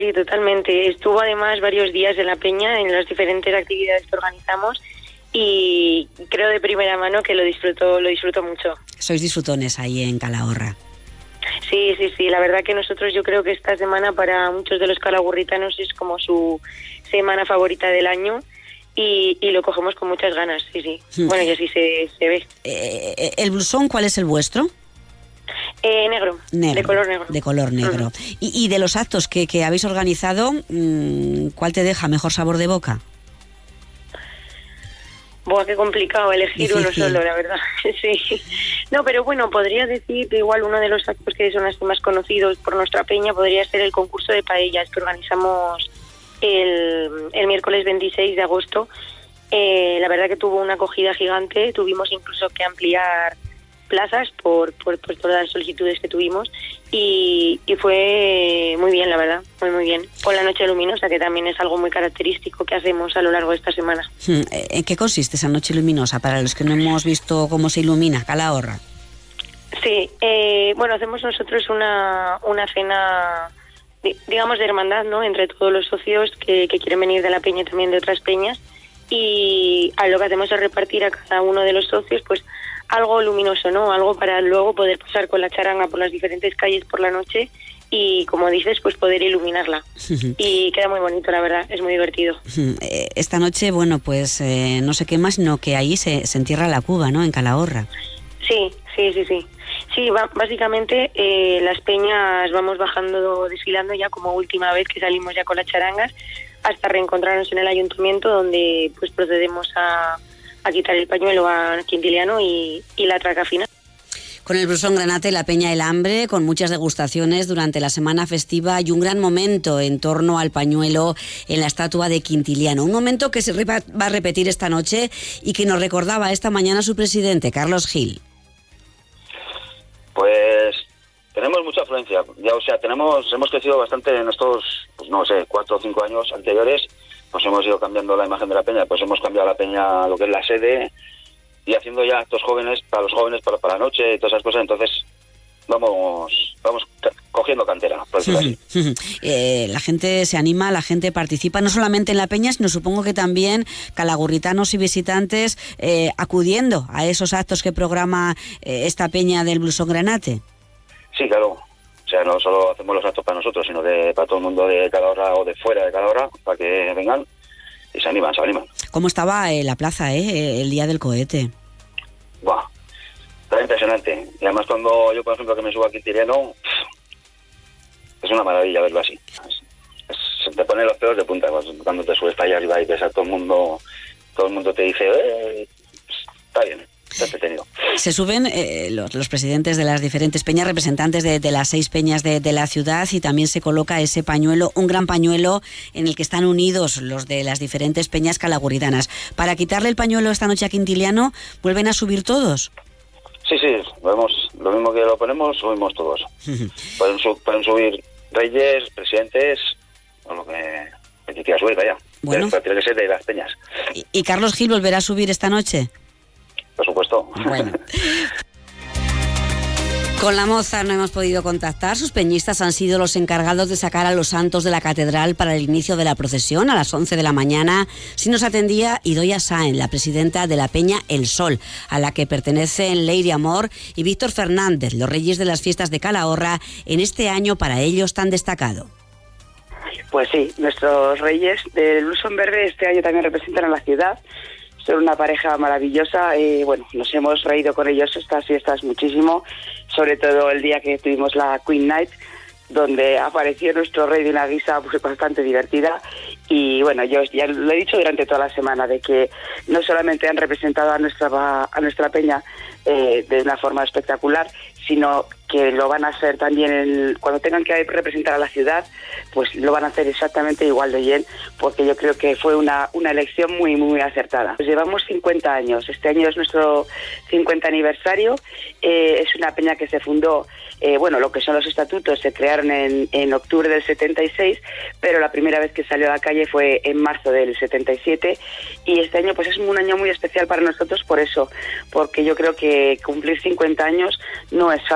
Sí, totalmente. Estuvo además varios días en la peña, en las diferentes actividades que organizamos, y creo de primera mano que lo disfruto mucho. Sois disfrutones ahí en Calahorra. Sí, la verdad que nosotros, yo creo que esta semana para muchos de los calagurritanos es como su semana favorita del año, y lo cogemos con muchas ganas, sí. Bueno, y así se ve. ¿El blusón cuál es el vuestro? Negro, de color negro. De color negro. Uh-huh. Y de los actos que habéis organizado, ¿cuál te deja mejor sabor de boca? Buah, qué complicado elegir uno solo, la verdad. Sí. No, pero bueno, podría decir que igual uno de los actos que son así más conocidos por nuestra peña podría ser el concurso de paellas que organizamos el miércoles 26 de agosto. La verdad que tuvo una acogida gigante, tuvimos incluso que ampliar plazas por todas las solicitudes que tuvimos, y fue muy bien, la verdad, muy bien. Con la noche luminosa, que también es algo muy característico que hacemos a lo largo de esta semana. ¿En qué consiste esa noche luminosa para los que no hemos visto cómo se ilumina Calahorra? Sí, bueno, hacemos nosotros una cena, digamos, de hermandad, ¿no?, entre todos los socios que quieren venir de la peña y también de otras peñas, y lo que hacemos es repartir a cada uno de los socios pues algo luminoso, ¿no? Algo para luego poder pasar con la charanga por las diferentes calles por la noche y, como dices, pues poder iluminarla. Y queda muy bonito, la verdad, es muy divertido. Esta noche, bueno, pues no se quema, sino que ahí se entierra la cuba, ¿no?, en Calahorra. Sí. Sí, básicamente las peñas vamos bajando, desfilando ya como última vez que salimos ya con las charangas, hasta reencontrarnos en el ayuntamiento, donde pues procedemos a quitar el pañuelo a Quintiliano y la traca final. Con el blusón granate, la Peña El Hambre, con muchas degustaciones durante la semana festiva y un gran momento en torno al pañuelo en la estatua de Quintiliano. Un momento que se va a repetir esta noche y que nos recordaba esta mañana su presidente, Carlos Gil. Pues tenemos mucha afluencia, ya, o sea, hemos crecido bastante en estos, pues no sé, 4 o 5 años anteriores. Pues hemos ido cambiando la imagen de la peña, pues hemos cambiado la peña, lo que es la sede, y haciendo ya actos jóvenes para los jóvenes, para la noche y todas esas cosas. Entonces vamos cogiendo cantera, por decirlo así. La gente se anima, la gente participa, no solamente en la peña, sino supongo que también calagurritanos y visitantes acudiendo a esos actos que programa esta peña del blusón granate. Sí, claro. O sea, no solo hacemos los actos para nosotros, sino para todo el mundo de Calahorra o de fuera de Calahorra, para que vengan y se animan. ¿Cómo estaba la plaza, el día del cohete? Buah, está impresionante. Y además cuando yo, por ejemplo, que me subo a Quintiliano, es una maravilla verlo así. Se te ponen los pelos de punta cuando te subes para allá arriba y ves a todo el mundo te dice, está bien. Está entretenido. Se suben los presidentes de las diferentes peñas, representantes de las 6 peñas de la ciudad, y también se coloca ese pañuelo, un gran pañuelo en el que están unidos los de las diferentes peñas calagurritanas. Para quitarle el pañuelo esta noche a Quintiliano, ¿vuelven a subir todos? Sí, vemos lo mismo que lo ponemos, subimos todos. Pueden subir reyes, presidentes, o lo que quiera subir, vaya. Bueno. Pero tiene que ser de las peñas. ¿Y Carlos Gil volverá a subir esta noche? Por supuesto. Bueno. Con la Mozart no hemos podido contactar. Sus peñistas han sido los encargados de sacar a los santos de la catedral para el inicio de la procesión a las 11 de la mañana. Sí nos atendía Idoia Sáenz, la presidenta de la Peña El Sol, a la que pertenecen Leire Amor y Víctor Fernández, los reyes de las fiestas de Calahorra, en este año para ellos tan destacado. Pues sí, nuestros reyes del blusón verde este año también representan a la ciudad. Son una pareja maravillosa, bueno, nos hemos reído con ellos estas fiestas muchísimo, sobre todo el día que tuvimos la Queen Night, donde apareció nuestro rey de una guisa pues bastante divertida. Y bueno, yo ya lo he dicho durante toda la semana, de que no solamente han representado a nuestra peña de una forma espectacular, sino que lo van a hacer también cuando tengan que representar a la ciudad, pues lo van a hacer exactamente igual de bien, porque yo creo que fue una elección muy, muy acertada. Pues llevamos 50 años, este año es nuestro 50 aniversario, es una peña que se fundó, bueno, lo que son los estatutos se crearon en octubre del 76, pero la primera vez que salió a la calle fue en marzo del 77, y este año pues es un año muy especial para nosotros por eso, porque yo creo que cumplir 50 años no es fácil para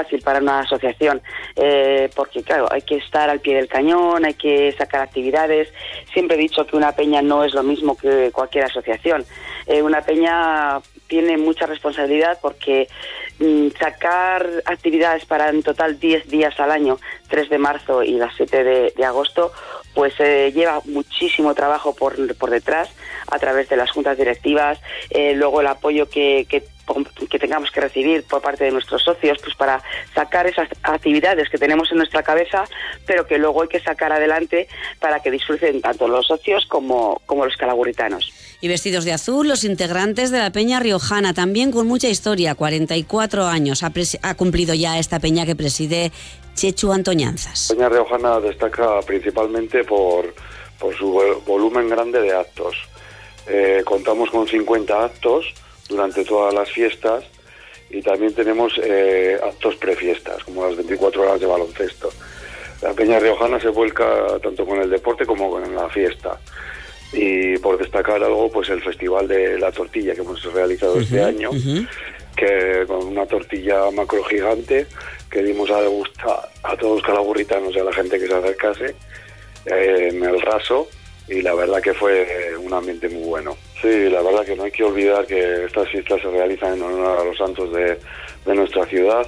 una asociación, porque claro, hay que estar al pie del cañón, hay que sacar actividades. Siempre he dicho que una peña no es lo mismo que cualquier asociación. Una peña tiene mucha responsabilidad porque sacar actividades para en total 10 días al año, 3 de marzo y las 7 de agosto, pues lleva muchísimo trabajo por detrás, a través de las juntas directivas, luego el apoyo que tengamos que recibir por parte de nuestros socios, pues para sacar esas actividades que tenemos en nuestra cabeza, pero que luego hay que sacar adelante para que disfruten tanto los socios como los calagurritanos. Y vestidos de azul, los integrantes de la Peña Riojana, también con mucha historia, 44 años ha cumplido ya esta peña que preside Chechu Antoñanzas. La Peña Riojana destaca principalmente por su volumen grande de actos. Contamos con 50 actos durante todas las fiestas y también tenemos actos prefiestas, como las 24 horas de baloncesto. La Peña Riojana se vuelca tanto con el deporte como con la fiesta. Y por destacar algo, pues el Festival de la Tortilla que hemos realizado este año, que con una tortilla macro gigante que dimos a degustar a todos los calagurritanos y a la gente que se acercase en el raso, y la verdad que fue un ambiente muy bueno. Sí, la verdad que no hay que olvidar que estas fiestas se realizan en honor a los santos de nuestra ciudad,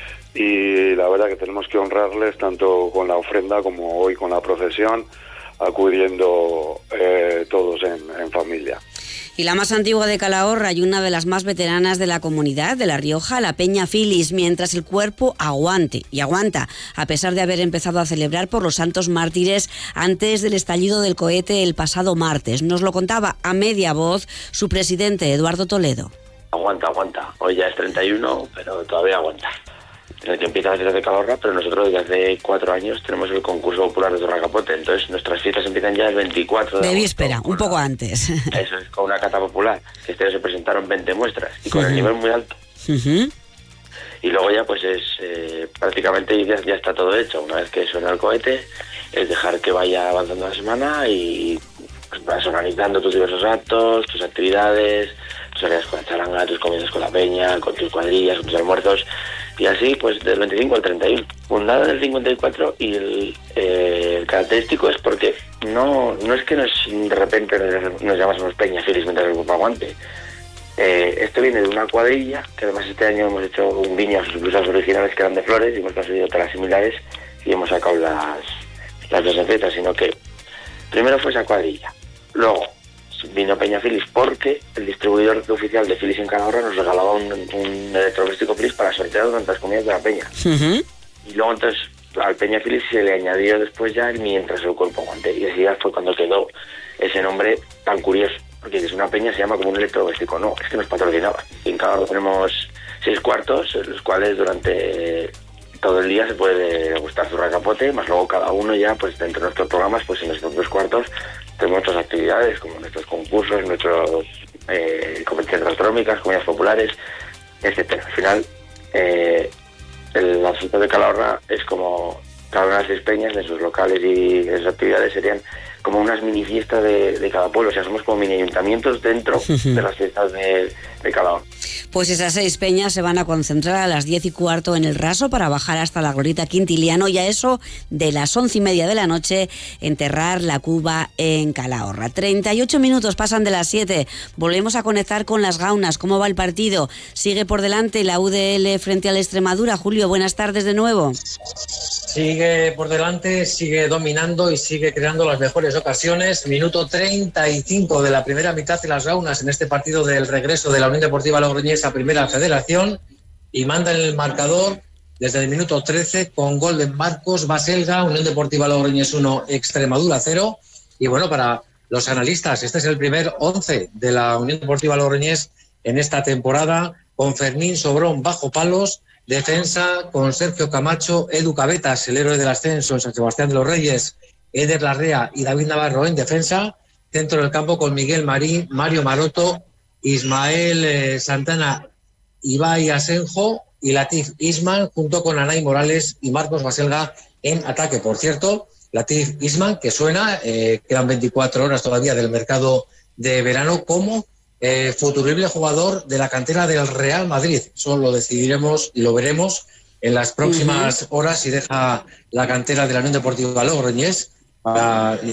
y la verdad que tenemos que honrarles tanto con la ofrenda como hoy con la procesión, acudiendo todos en familia. Y la más antigua de Calahorra y una de las más veteranas de la comunidad de La Rioja, la Peña Filis, mientras el cuerpo aguanta, a pesar de haber empezado a celebrar por los santos mártires antes del estallido del cohete el pasado martes. Nos lo contaba a media voz su presidente, Eduardo Toledo. Aguanta. Hoy ya es 31, pero todavía aguanta. En el que empieza la fiesta de Calahorra, pero nosotros desde hace 4 años tenemos el concurso popular de Torracapote, entonces nuestras fiestas empiezan ya el 24 de víspera, un poco antes. Eso es, con una cata popular, que este año se presentaron 20 muestras, y con el nivel muy alto. Y luego ya pues es prácticamente ya está todo hecho. Una vez que suena el cohete, es dejar que vaya avanzando la semana y pues, vas organizando tus diversos actos, tus actividades, tus salidas con la charanga, tus comidas con la peña, con tus cuadrillas, con tus almuerzos. Y así, pues, del 25 al 31. Fundada en el 54, y el característico es porque no es que de repente nos llamamos Peña Filis mientras el grupo aguante. Esto viene de una cuadrilla, que además este año hemos hecho un guiño a sus blusas originales que eran de flores, y hemos conseguido otras similares, y hemos sacado las dos recetas, sino que primero fue esa cuadrilla. Luego vino Peña Filis porque el distribuidor oficial de Filis en Calahorra nos regalaba un electrodoméstico Filis para sortear durante las comidas de la peña. Y luego entonces al Peña Filis se le añadió después ya el mientras el cuerpo aguante, y así ya fue cuando quedó ese nombre tan curioso, porque es una peña, se llama como un electrodoméstico. No, es que nos patrocinaba. Y en Calahorra tenemos 6 cuartos, en los cuales durante todo el día se puede degustar Torracapote, más luego cada uno ya, pues dentro de nuestros programas, pues en estos 2 cuartos tenemos otras actividades, como nuestros concursos, nuestros competencias gastronómicas, comidas populares, etcétera. Al final, el asunto de Calahorra es como cada una de las 6 peñas, en sus locales y en sus actividades serían como unas mini fiestas de cada pueblo. O sea, somos como mini ayuntamientos dentro de las fiestas de Calahorra. Pues esas 6 peñas se van a concentrar a las 10:15 en el Raso para bajar hasta la Glorieta Quintiliano, y a eso de las 11:30 de la noche enterrar la cuba en Calahorra. 38 minutos pasan de las 7. Volvemos a conectar con las gaunas. ¿Cómo va el partido? Sigue por delante la UDL frente a la Extremadura. Julio, buenas tardes de nuevo. Sigue por delante, sigue dominando y sigue creando las mejores ocasiones. Minuto 35 de la primera mitad de las gaunas en este partido del regreso de la Unión Deportiva Logroñés a Primera Federación, y manda en el marcador desde el minuto 13 con gol de Marcos Baselga. Unión Deportiva Logroñés 1, Extremadura 0. Y bueno, para los analistas, este es el primer 11 de la Unión Deportiva Logroñés en esta temporada, con Fermín Sobrón bajo palos. Defensa con Sergio Camacho, Edu Cabetas, el héroe del ascenso en San Sebastián de los Reyes, Eder Larrea y David Navarro en defensa. Centro del campo con Miguel Marín, Mario Maroto, Ismael Santana, Ibai Asenjo y Latif Isman, junto con Anay Morales y Marcos Baselga en ataque. Por cierto, Latif Isman, que suena, quedan 24 horas todavía del mercado de verano, como futurible jugador de la cantera del Real Madrid. Eso lo decidiremos y lo veremos en las próximas horas y deja la cantera de la Unión Deportiva Logroñés para